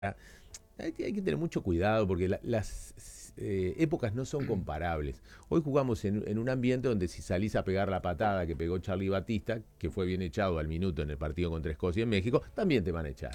Hay que tener mucho cuidado porque las épocas no son comparables. Hoy jugamos en un ambiente donde si salís a pegar la patada que pegó Charly Batista, que fue bien echado al minuto en el partido contra Escocia en México, también te van a echar.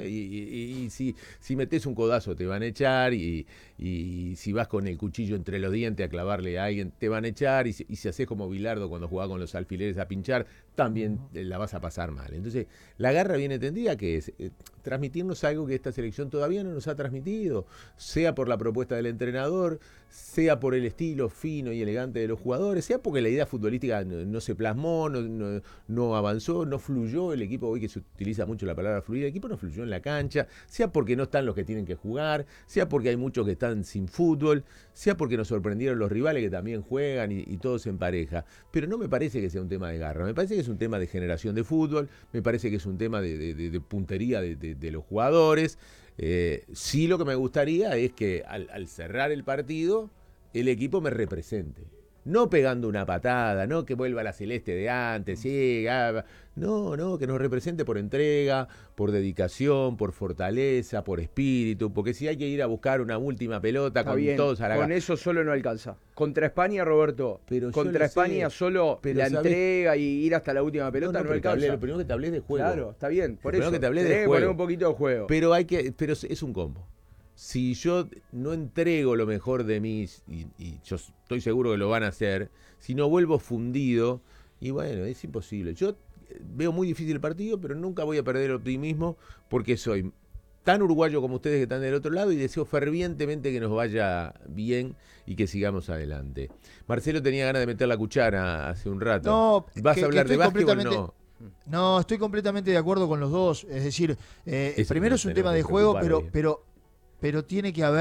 Y si metés un codazo te van a echar, y si vas con el cuchillo entre los dientes a clavarle a alguien te van a echar, y si haces como Bilardo cuando jugaba con los alfileres a pinchar, también la vas a pasar mal. Entonces, la garra bien entendida que es transmitirnos algo que esta selección todavía no nos ha transmitido, sea por la propuesta del entrenador, sea por el estilo fino y elegante de los jugadores, sea porque la idea futbolística no se plasmó, no avanzó, no fluyó el equipo. Hoy que se utiliza mucho la palabra fluir, el equipo no fluyó en la cancha, sea porque no están los que tienen que jugar, sea porque hay muchos que están sin fútbol, sea porque nos sorprendieron los rivales que también juegan y todos en pareja. Pero no me parece que sea un tema de garra, me parece que es un tema de generación de fútbol, me parece que es un tema de puntería de los jugadores. Sí, lo que me gustaría es que al cerrar el partido el equipo me represente. No pegando una patada, no que vuelva a la celeste de antes, sí, no, que nos represente por entrega, por dedicación, por fortaleza, por espíritu, porque si hay que ir a buscar una última pelota Está con bien, todos a la con eso solo no alcanza. Contra España, Roberto, pero contra España solo pero la ¿sabés? entrega y ir hasta la última pelota no alcanza. Lo primero que te hablé de juego. Claro, está bien, por Lo eso. primero que te hablé de Tenés que juego. poner un poquito de juego. Pero es un combo. Si yo no entrego lo mejor de mí, y yo estoy seguro que lo van a hacer, si no vuelvo fundido, y bueno, es imposible. Yo veo muy difícil el partido, pero nunca voy a perder el optimismo porque soy tan uruguayo como ustedes que están del otro lado y deseo fervientemente que nos vaya bien y que sigamos adelante. Marcelo tenía ganas de meter la cuchara hace un rato. No, ¿Vas a hablar de básquetbol o no? No, estoy completamente de acuerdo con los dos. Es decir, primero es un tema de que juego, preocupar, pero tiene que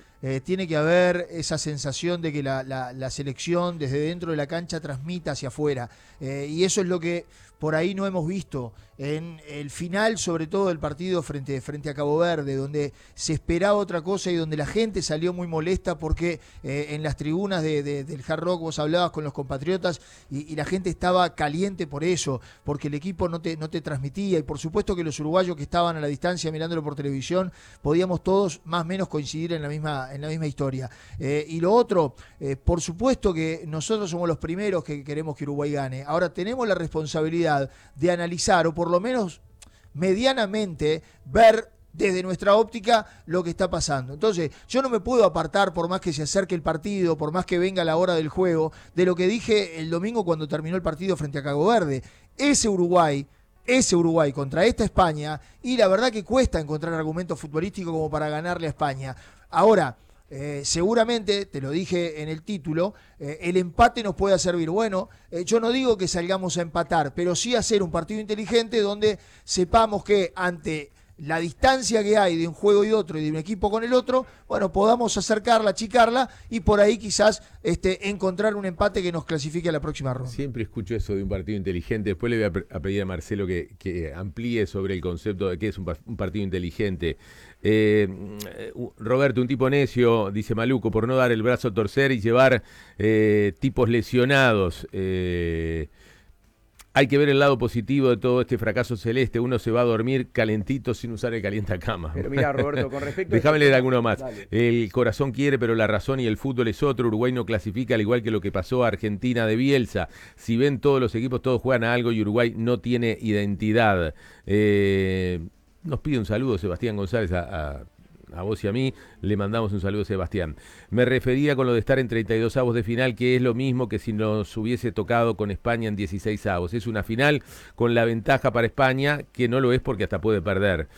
haber esa sensación de que la selección desde dentro de la cancha transmita hacia afuera. Y eso es lo que por ahí no hemos visto en el final, sobre todo del partido frente a Cabo Verde, donde se esperaba otra cosa y donde la gente salió muy molesta porque en las tribunas del Hard Rock vos hablabas con los compatriotas y la gente estaba caliente por eso, porque el equipo no te transmitía. Y por supuesto que los uruguayos que estaban a la distancia mirándolo por televisión podíamos todos más o menos coincidir en la misma historia. Y lo otro, por supuesto que nosotros somos los primeros que queremos que Uruguay gane. Ahora tenemos la responsabilidad de analizar, o por lo menos medianamente ver desde nuestra óptica lo que está pasando. Entonces, yo no me puedo apartar, por más que se acerque el partido, por más que venga la hora del juego, de lo que dije el domingo cuando terminó el partido frente a Cabo Verde. Ese Uruguay contra esta España, y la verdad que cuesta encontrar argumentos futbolísticos como para ganarle a España. Ahora, seguramente, te lo dije en el título, el empate nos puede servir. Bueno, yo no digo que salgamos a empatar, pero sí hacer un partido inteligente donde sepamos que ante la distancia que hay de un juego y otro y de un equipo con el otro, bueno, podamos acercarla, achicarla y por ahí quizás encontrar un empate que nos clasifique a la próxima ronda. Siempre escucho eso de un partido inteligente. Después le voy a pedir a Marcelo que amplíe sobre el concepto de qué es un partido inteligente. Roberto, un tipo necio, dice Maluco, por no dar el brazo a torcer y llevar tipos lesionados. Hay que ver el lado positivo de todo este fracaso celeste. Uno se va a dormir calentito sin usar el calientacama. Pero mira, Roberto, con respecto Déjame leer alguno más. Dale. El corazón quiere, pero la razón y el fútbol es otro. Uruguay no clasifica, al igual que lo que pasó a Argentina de Bielsa. Si ven todos los equipos, todos juegan a algo y Uruguay no tiene identidad. Nos pide un saludo Sebastián González a vos y a mí, le mandamos un saludo a Sebastián. Me refería con lo de estar en 32avos de final, que es lo mismo que si nos hubiese tocado con España en 16avos. Es una final con la ventaja para España, que no lo es porque hasta puede perder.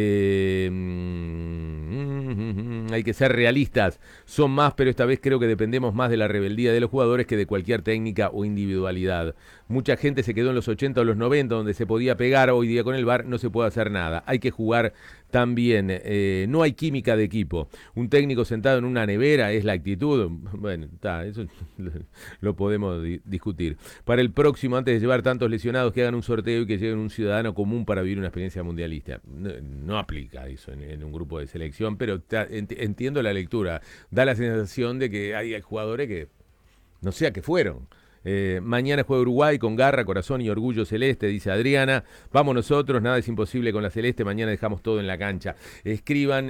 Hay que ser realistas. Son más, pero esta vez creo que dependemos más de la rebeldía de los jugadores que de cualquier técnica o individualidad. Mucha gente se quedó en los 80 o los 90 donde se podía pegar. Hoy día con el VAR no se puede hacer nada. Hay que jugar también. No hay química de equipo. Un técnico sentado en una nevera es la actitud. Bueno, eso lo podemos discutir. Para el próximo, antes de llevar tantos lesionados, que hagan un sorteo y que lleven un ciudadano común para vivir una experiencia mundialista. No aplica eso en un grupo de selección, pero entiendo la lectura. Da la sensación de que hay jugadores que no sé a qué fueron. Mañana juega Uruguay con garra, corazón y orgullo celeste, dice Adriana. Vamos nosotros, nada es imposible con la celeste, mañana dejamos todo en la cancha. Escriban